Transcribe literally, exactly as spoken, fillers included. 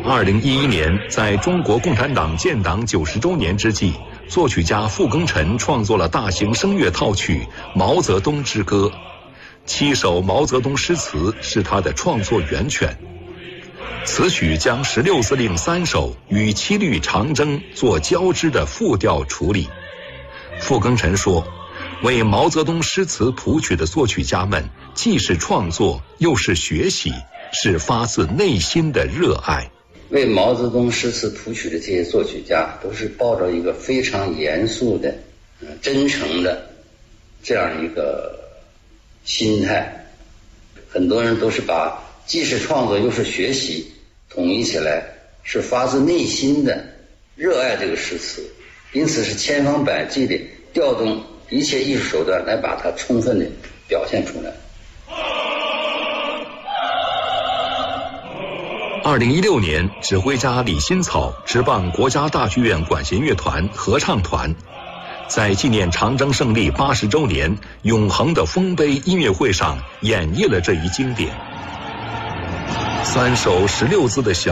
二零一一年，在中国共产党建党九十周年之际，作曲家傅庚辰创作了大型声乐套曲《毛泽东之歌》，七首毛泽东诗词是他的创作源泉。此曲将十六字令三首与七律长征做交织的复调处理。傅庚辰说，为毛泽东诗词谱曲的作曲家们，既是创作又是学习，是发自内心的热爱。 为毛泽东诗词谱曲的这些作曲家，都是抱着一个非常严肃的、呃、真诚的这样一个心态。很多人都是把既是创作又是学习统一起来，是发自内心的热爱这个诗词，因此是千方百计的调动一切艺术手段来把它充分的表现出来。 二零一六年，指挥家李新草执棒国家大剧院管弦乐团合唱团，在纪念长征胜利八十周年永恒的丰碑音乐会上演绎了这一经典。三首十六字的小